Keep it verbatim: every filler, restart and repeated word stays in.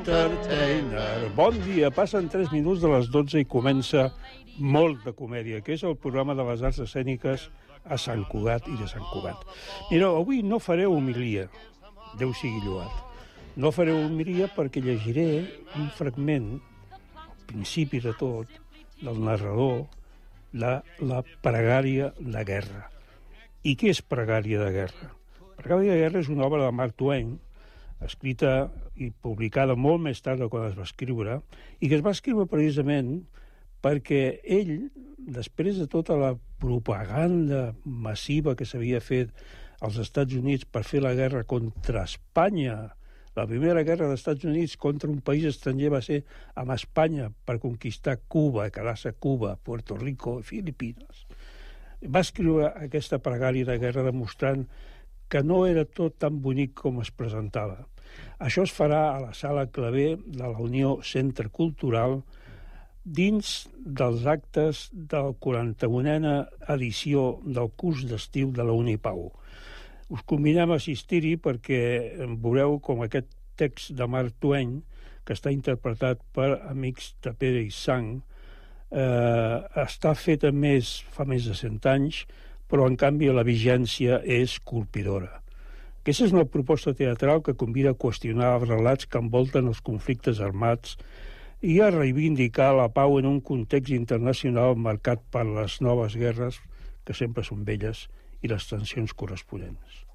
Entertainer. Bon dia, passen tres minuts de les dotze i comença Molt de Comèdia, que és el programa de les arts escèniques a Sant Cugat i de Sant Cugat. Mireu, avui no faré homilia, Déu sigui lloat. No faré homilia perquè llegiré un fragment, al principi de tot, del narrador, de la pregària de guerra. I què és pregària de guerra? Pregària de guerra és una obra de Mark Twain, escrita i publicada molt més tard de quan es va escriure, i que es va escriure precisament perquè ell, després de tota la propaganda massiva que s'havia fet als Estats Units per fer la guerra contra Espanya, la primera guerra dels Estats Units contra un país estranger va ser amb Espanya per conquistar Cuba, quedar-se Cuba, Puerto Rico i Filipines. Va escriure aquesta pregària de guerra demostrant que no era tot tan bonic com es presentava. Això es farà a la Sala Clavé de la Unió Centre Cultural dins dels actes de la quaranta-unena edició del curs d'estiu de la Unipau. Us convidem a assistir-hi perquè veureu com aquest text de Mark Twain, que està interpretat per amics de Pere i Sang, eh, està fet a més, fa més de cent anys, però en canvi la vigència és colpidora. Aquesta és una proposta teatral que convida a qüestionar els relats que envolten els conflictes armats i a reivindicar la pau en un context internacional marcat per les noves guerres, que sempre són velles, i les tensions corresponents.